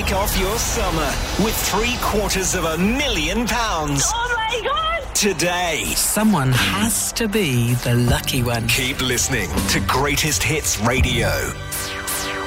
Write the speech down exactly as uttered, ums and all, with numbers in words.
kick off your summer with three quarters of a million pounds. Oh my God! Today. Someone has to be the lucky one. Keep listening to Greatest Hits Radio.